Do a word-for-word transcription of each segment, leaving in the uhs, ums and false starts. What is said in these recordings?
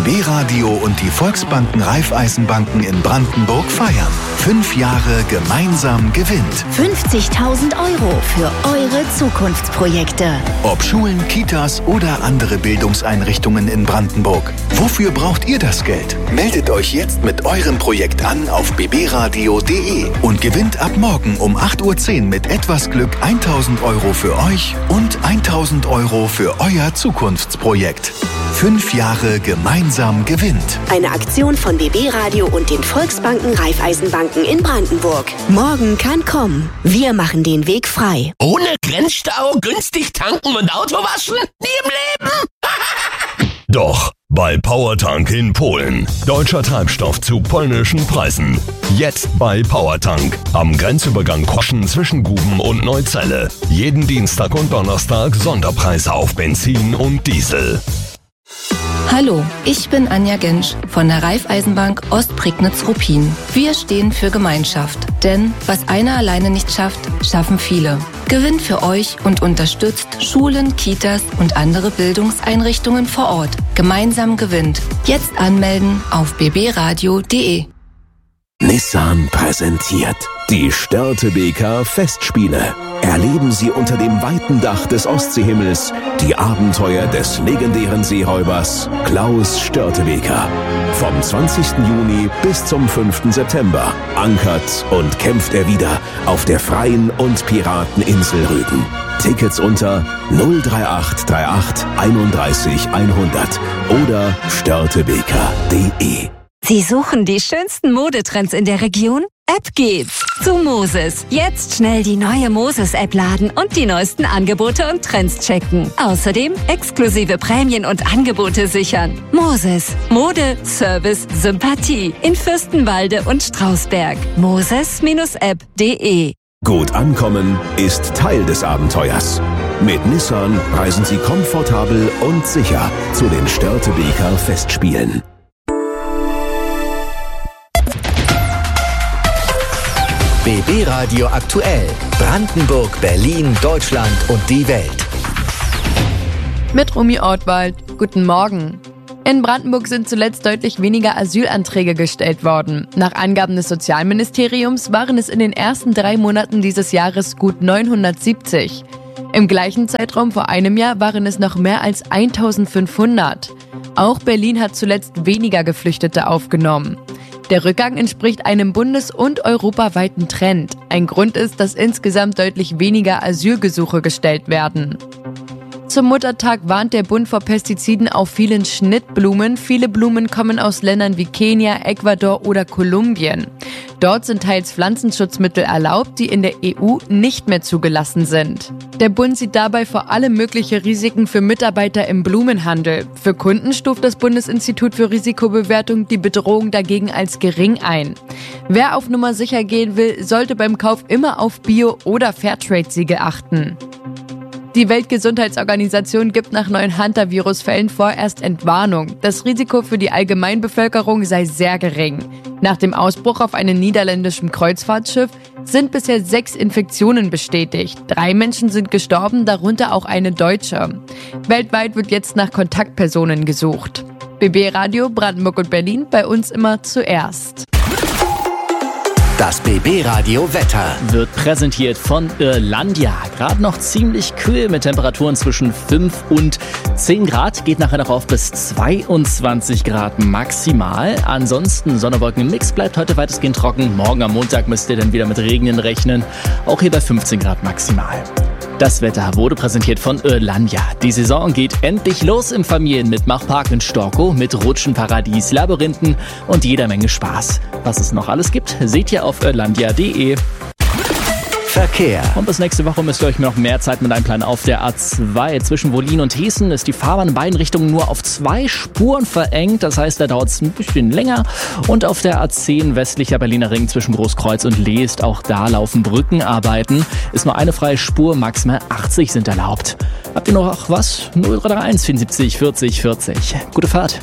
B B-Radio und die Volksbanken Raiffeisenbanken in Brandenburg feiern. Fünf Jahre gemeinsam gewinnt. fünfzigtausend Euro für eure Zukunftsprojekte. Ob Schulen, Kitas oder andere Bildungseinrichtungen in Brandenburg. Wofür braucht ihr das Geld? Meldet euch jetzt mit eurem Projekt an auf b b radio punkt d e und gewinnt ab morgen um acht Uhr zehn mit etwas Glück tausend Euro für euch und tausend Euro für euer Zukunftsprojekt. Fünf Jahre gemeinsam gewinnt. Eine Aktion von B B-Radio und den Volksbanken Raiffeisenbanken in Brandenburg. Morgen kann kommen. Wir machen den Weg frei. Ohne Grenzstau, günstig tanken und Auto waschen? Nie im Leben! Doch, bei Powertank in Polen. Deutscher Treibstoff zu polnischen Preisen. Jetzt bei Powertank. Am Grenzübergang Koschen zwischen Guben und Neuzelle. Jeden Dienstag und Donnerstag Sonderpreise auf Benzin und Diesel. Hallo, ich bin Anja Gensch von der Raiffeisenbank Ostprignitz-Ruppin. Wir stehen für Gemeinschaft, denn was einer alleine nicht schafft, schaffen viele. Gewinnt für euch und unterstützt Schulen, Kitas und andere Bildungseinrichtungen vor Ort. Gemeinsam gewinnt. Jetzt anmelden auf b b radio punkt d e. Nissan präsentiert die Störtebeker Festspiele. Erleben Sie unter dem weiten Dach des Ostseehimmels die Abenteuer des legendären Seeräubers Klaus Störtebeker. Vom zwanzigsten Juni bis zum fünften September ankert und kämpft er wieder auf der freien und Pirateninsel Rügen. Tickets unter null drei acht drei acht einunddreißig hundert oder störtebeker punkt d e. Sie suchen die schönsten Modetrends in der Region? Ab geht's zu Moses. Jetzt schnell die neue Moses-App laden und die neuesten Angebote und Trends checken. Außerdem exklusive Prämien und Angebote sichern. Moses. Mode, Service, Sympathie in Fürstenwalde und Strausberg. moses App punkt d e. Gut ankommen ist Teil des Abenteuers. Mit Nissan reisen Sie komfortabel und sicher zu den Störtebeker Festspielen. B B-Radio aktuell. Brandenburg, Berlin, Deutschland und die Welt. Mit Romy Ortwald. Guten Morgen. In Brandenburg sind zuletzt deutlich weniger Asylanträge gestellt worden. Nach Angaben des Sozialministeriums waren es in den ersten drei Monaten dieses Jahres gut neunhundertsiebzig. Im gleichen Zeitraum vor einem Jahr waren es noch mehr als eintausendfünfhundert. Auch Berlin hat zuletzt weniger Geflüchtete aufgenommen. Der Rückgang entspricht einem bundes- und europaweiten Trend. Ein Grund ist, dass insgesamt deutlich weniger Asylgesuche gestellt werden. Zum Muttertag warnt der Bund vor Pestiziden auf vielen Schnittblumen. Viele Blumen kommen aus Ländern wie Kenia, Ecuador oder Kolumbien. Dort sind teils Pflanzenschutzmittel erlaubt, die in der E U nicht mehr zugelassen sind. Der Bund sieht dabei vor allem mögliche Risiken für Mitarbeiter im Blumenhandel. Für Kunden stuft das Bundesinstitut für Risikobewertung die Bedrohung dagegen als gering ein. Wer auf Nummer sicher gehen will, sollte beim Kauf immer auf Bio- oder Fairtrade-Siegel achten. Die Weltgesundheitsorganisation gibt nach neuen Hantavirus-Fällen vorerst Entwarnung. Das Risiko für die Allgemeinbevölkerung sei sehr gering. Nach dem Ausbruch auf einem niederländischen Kreuzfahrtschiff sind bisher sechs Infektionen bestätigt. Drei Menschen sind gestorben, darunter auch eine Deutsche. Weltweit wird jetzt nach Kontaktpersonen gesucht. B B-Radio, Brandenburg und Berlin, bei uns immer zuerst. Das B B-Radio-Wetter wird präsentiert von Irlandia. Gerade noch ziemlich kühl mit Temperaturen zwischen fünf und zehn Grad. Geht nachher noch auf bis zweiundzwanzig Grad maximal. Ansonsten Sonne-Wolken-Mix bleibt heute weitestgehend trocken. Morgen am Montag müsst ihr dann wieder mit Regnen rechnen. Auch hier bei fünfzehn Grad maximal. Das Wetter wurde präsentiert von Irlandia. Die Saison geht endlich los im Familienmitmachpark in Storkow mit Rutschen, Paradies, Labyrinthen und jeder Menge Spaß. Was es noch alles gibt, seht ihr auf irlandia punkt d e. Verkehr. Und bis nächste Woche müsst ihr euch noch mehr Zeit mit einplanen. Auf der A zwei zwischen Wollin und Hessen ist die Fahrbahn in beiden Richtungen nur auf zwei Spuren verengt. Das heißt, da dauert es ein bisschen länger. Und auf der A zehn westlicher Berliner Ring zwischen Großkreuz und Leest, auch da laufen Brückenarbeiten. Ist nur eine freie Spur, maximal achtzig sind erlaubt. Habt ihr noch was? null drei drei eins vierundsiebzig vierzig vierzig. Gute Fahrt.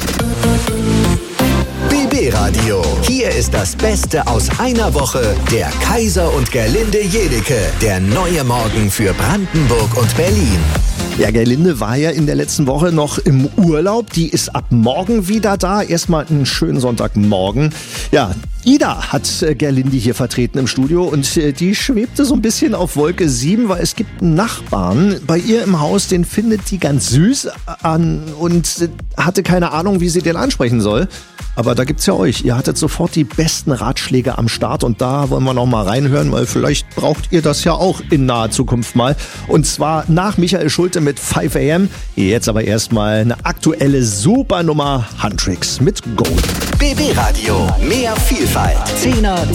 B B-Radio. Hier ist das Beste aus einer Woche. Der Kaiser und Gerlinde Jedecke. Der neue Morgen für Brandenburg und Berlin. Ja, Gerlinde war ja in der letzten Woche noch im Urlaub. Die ist ab morgen wieder da. Erstmal einen schönen Sonntagmorgen. Ja, Ida hat Gerlinde hier vertreten im Studio und die schwebte so ein bisschen auf Wolke sieben, weil es gibt einen Nachbarn bei ihr im Haus, den findet die ganz süß an und hatte keine Ahnung, wie sie den ansprechen soll. Aber da gibt's ja euch. Ihr hattet sofort die besten Ratschläge am Start und da wollen wir noch mal reinhören, weil vielleicht braucht ihr das ja auch in naher Zukunft mal. Und zwar nach Michael Schulte mit five a m. Jetzt aber erstmal eine aktuelle Supernummer Huntrix mit Gold. B B Radio, mehr Vielfalt. Zehner